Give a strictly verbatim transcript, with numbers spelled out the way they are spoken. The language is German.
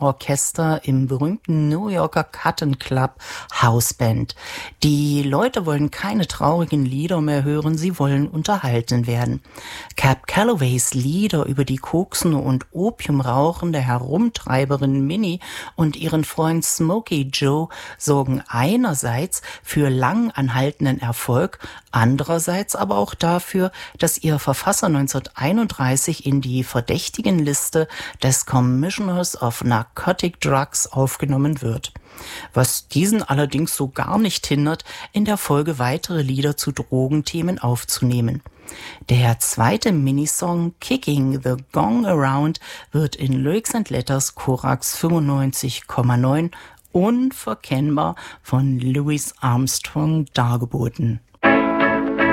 Orchester im berühmten New Yorker Cotton Club Houseband. Die Leute wollen keine traurigen Lieder mehr hören, sie wollen unterhalten werden. Cab Calloways Lieder über die koksende und opiumrauchende Herumtreiberin Minnie und ihren Freund Smokey Joe sorgen einerseits für lang anhaltenden Erfolg, andererseits aber auch dafür, dass ihr Verfasser neunzehnhunderteinunddreißig in die Verdächtigenliste des Commissioners of Narcotic Drugs aufgenommen wird. Was diesen allerdings so gar nicht hindert, in der Folge weitere Lieder zu Drogenthemen aufzunehmen. Der zweite Minisong Kicking the Gong Around wird in Lyrics and Letters Korax fünfundneunzig Komma neun unverkennbar von Louis Armstrong dargeboten.